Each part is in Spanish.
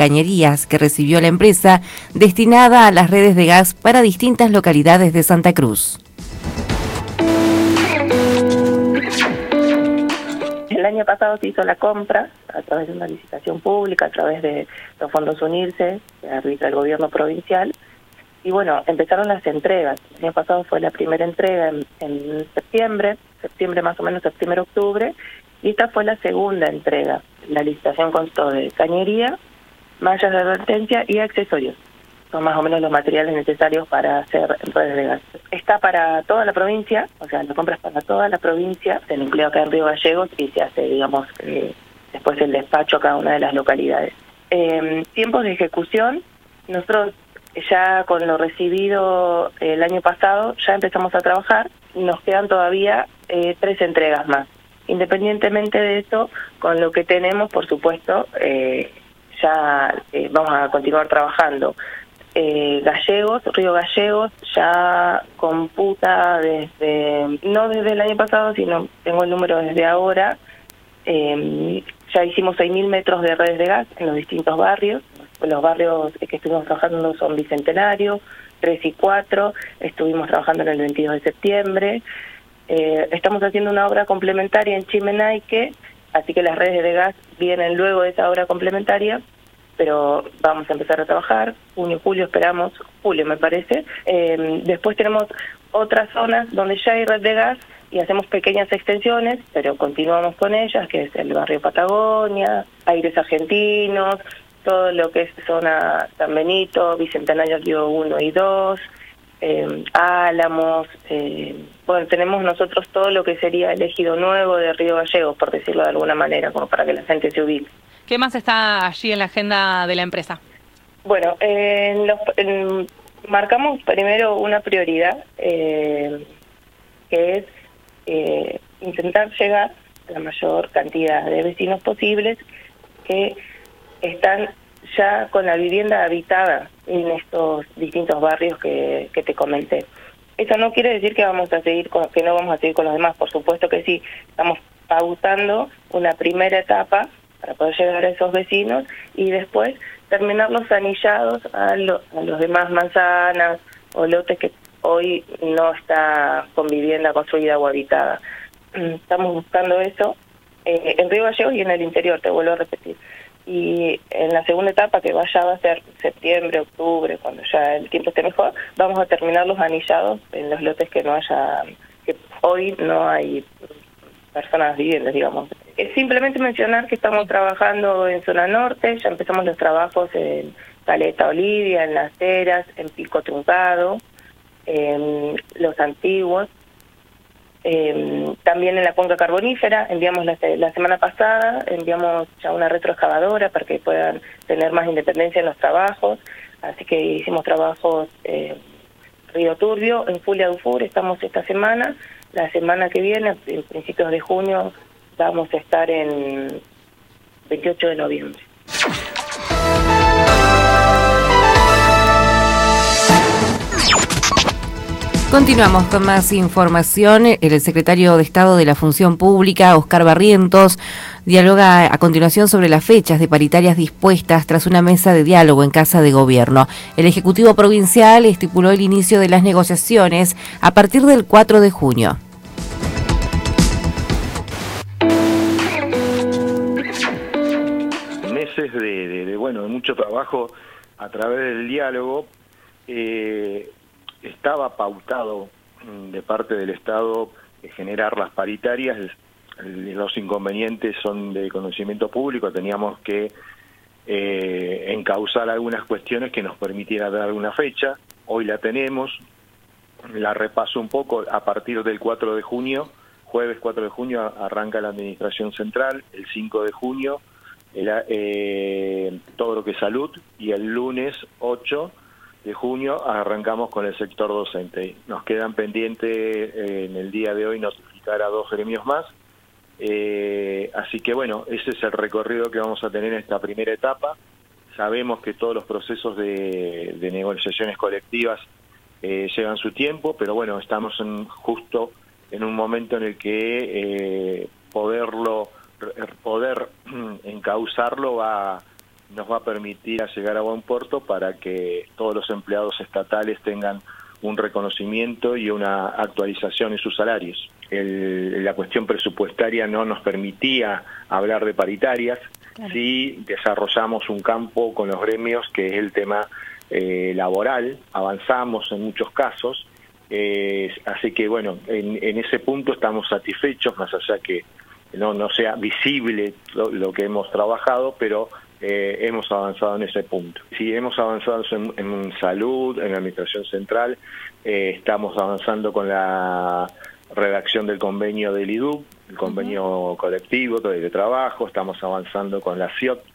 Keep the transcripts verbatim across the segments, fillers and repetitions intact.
Cañerías que recibió la empresa destinada a las redes de gas para distintas localidades de Santa Cruz. El año pasado se hizo la compra a través de una licitación pública, a través de los fondos Unirse, que arbitra el gobierno provincial, y bueno, empezaron las entregas. El año pasado fue la primera entrega en, en septiembre, septiembre más o menos, septiembre-octubre, y esta fue la segunda entrega. La licitación constó de cañería, mallas de advertencia y accesorios. Son más o menos los materiales necesarios para hacer redes de gas. Está para toda la provincia, o sea, la compra es para toda la provincia, se emplea acá en Río Gallegos y se hace, digamos, eh, después el despacho a cada una de las localidades. Eh, tiempos de ejecución, nosotros ya con lo recibido el año pasado ya empezamos a trabajar, nos quedan todavía eh, tres entregas más. Independientemente de eso, con lo que tenemos, por supuesto, eh, ya eh, vamos a continuar trabajando. Eh, Gallegos, Río Gallegos, ya computa desde, no desde el año pasado, sino tengo el número desde ahora, eh, ya hicimos seis mil metros de redes de gas en los distintos barrios. Los barrios que estuvimos trabajando son Bicentenario, tres y cuatro, estuvimos trabajando en el veintidós de septiembre, eh, estamos haciendo una obra complementaria en Chimenaique, así que las redes de gas vienen luego de esa obra complementaria, pero vamos a empezar a trabajar, junio, julio esperamos, julio me parece. Eh, después tenemos otras zonas donde ya hay red de gas y hacemos pequeñas extensiones, pero continuamos con ellas, que es el barrio Patagonia, Aires Argentinos, todo lo que es zona San Benito, Bicentenario Río uno y dos, eh, Álamos, eh, bueno, tenemos nosotros todo lo que sería el ejido nuevo de Río Gallegos, por decirlo de alguna manera, como para que la gente se ubique. ¿Qué más está allí en la agenda de la empresa? Bueno, eh, en los, en, marcamos primero una prioridad, eh, que es eh, intentar llegar a la mayor cantidad de vecinos posibles que están ya con la vivienda habitada en estos distintos barrios que, que te comenté. Eso no quiere decir que vamos a seguir con, que no vamos a seguir con los demás, por supuesto que sí. Estamos pautando una primera etapa para poder llegar a esos vecinos y después terminar los anillados a, lo, a los demás manzanas o lotes que hoy no está con vivienda construida o habitada. Estamos buscando eso eh, en Río Gallegos y en el interior, te vuelvo a repetir. Y en la segunda etapa, que vaya va a ser septiembre, octubre, cuando ya el tiempo esté mejor, vamos a terminar los anillados en los lotes que no haya, que hoy no hay personas viviendo, digamos. Es simplemente mencionar que estamos trabajando en zona norte, ya empezamos los trabajos en Caleta Olivia, en Las Heras, en Pico Truncado, en Los Antiguos, eh, también en la cuenca carbonífera. Enviamos la, la semana pasada, enviamos ya una retroexcavadora para que puedan tener más independencia en los trabajos, así que hicimos trabajos en eh, Río Turbio, en Fulia Dufour, estamos esta semana. La semana que viene, a principios de junio, vamos a estar en veintiocho de noviembre. Continuamos con más información. El secretario de Estado de la Función Pública, Oscar Barrientos, dialoga a continuación sobre las fechas de paritarias dispuestas tras una mesa de diálogo en Casa de Gobierno. El Ejecutivo Provincial estipuló el inicio de las negociaciones a partir del cuatro de junio. Meses de, de, de, bueno, de mucho trabajo a través del diálogo. Eh, Estaba pautado de parte del Estado generar las paritarias. Los inconvenientes son de conocimiento público. Teníamos que eh, encauzar algunas cuestiones que nos permitiera dar una fecha. Hoy la tenemos. La repaso un poco. A partir del cuatro de junio, jueves cuatro de junio, arranca la Administración Central. El cinco de junio, el, eh, todo lo que es salud. Y el lunes ocho de junio arrancamos con el sector docente. Nos quedan pendientes eh, en el día de hoy notificar a dos gremios más. Eh, así que bueno, ese es el recorrido que vamos a tener en esta primera etapa. Sabemos que todos los procesos de, de negociaciones colectivas eh, llevan su tiempo, pero bueno, estamos en, justo en un momento en el que eh, poderlo, poder encauzarlo va nos va a permitir llegar a buen puerto para que todos los empleados estatales tengan un reconocimiento y una actualización en sus salarios. El, la cuestión presupuestaria no nos permitía hablar de paritarias, claro. Sí desarrollamos un campo con los gremios que es el tema eh, laboral, avanzamos en muchos casos, eh, así que bueno, en, en ese punto estamos satisfechos, más allá que no, no sea visible lo, lo que hemos trabajado, pero Eh, hemos avanzado en ese punto. Sí, hemos avanzado en, en salud, en la administración central, eh, estamos avanzando con la redacción del convenio del I D U, el convenio uh-huh. colectivo de, de trabajo, estamos avanzando con la C I O T,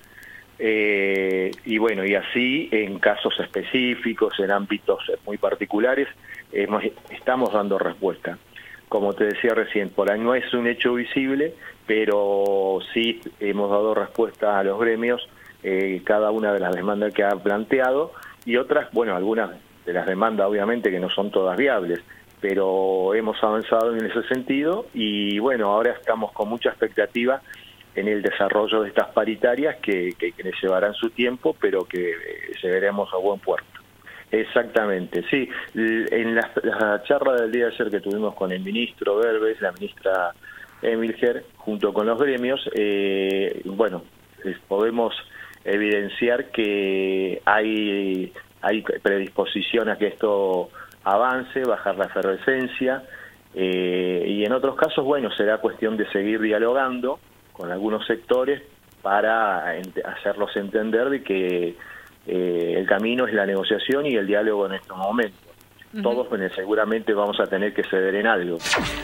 eh, y bueno, y así en casos específicos, en ámbitos muy particulares, hemos, estamos dando respuesta. Como te decía recién, por ahí no es un hecho visible, pero sí hemos dado respuesta a los gremios, eh, cada una de las demandas que ha planteado, y otras, bueno, algunas de las demandas obviamente que no son todas viables, pero hemos avanzado en ese sentido y bueno, ahora estamos con mucha expectativa en el desarrollo de estas paritarias que, que, que les llevarán su tiempo, pero que eh, llegaremos a buen puerto. Exactamente, sí. En la, la charla del día de ayer que tuvimos con el ministro Berbes, la ministra Emilger, junto con los gremios, eh, bueno, podemos evidenciar que hay, hay predisposición a que esto avance, bajar la efervescencia, eh, y en otros casos, bueno, será cuestión de seguir dialogando con algunos sectores para ent- hacerlos entender de que eh, el camino es la negociación y el diálogo en estos momentos. Uh-huh. Todos bueno, seguramente vamos a tener que ceder en algo.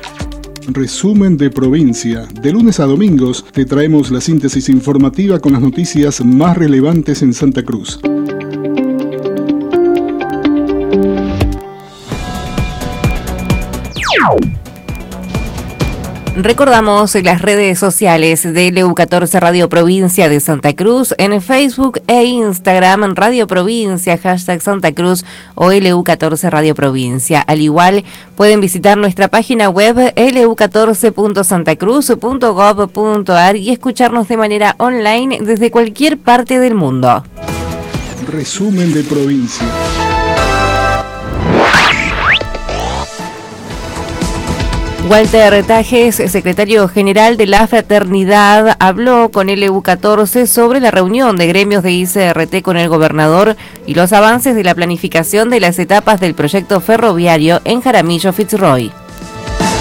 Resumen de provincia. De lunes a domingos te traemos la síntesis informativa con las noticias más relevantes en Santa Cruz. Recordamos las redes sociales de L U catorce Radio Provincia de Santa Cruz en Facebook e Instagram, Radio Provincia, hashtag Santa Cruz o L U catorce Radio Provincia. Al igual, pueden visitar nuestra página web L U catorce punto santacruz punto gov punto a r y escucharnos de manera online desde cualquier parte del mundo. Resumen de provincia. Walter Tajes, secretario general de la Fraternidad, habló con L U catorce sobre la reunión de gremios de I C R T con el gobernador y los avances de la planificación de las etapas del proyecto ferroviario en Jaramillo Fitzroy.